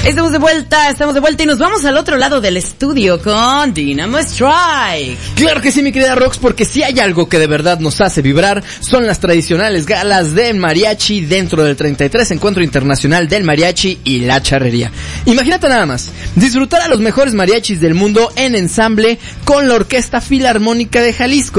Estamos de vuelta y nos vamos al otro lado del estudio con Dynamo Strike. Claro que sí, mi querida Rox, porque si hay algo que de verdad nos hace vibrar, son las tradicionales galas de mariachi dentro del 33 Encuentro Internacional del Mariachi y la Charrería. Imagínate nada más, disfrutar a los mejores mariachis del mundo en ensamble con la Orquesta Filarmónica de Jalisco.